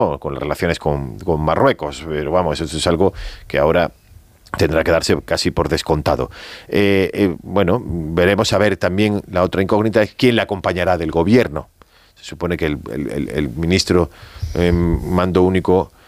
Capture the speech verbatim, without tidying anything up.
con las relaciones con, con Marruecos, pero vamos, eso es algo que ahora tendrá que darse casi por descontado. Eh, eh, bueno, veremos a ver también, la otra incógnita es quién la acompañará del gobierno. Se supone que el, el, el, el ministro eh, mando único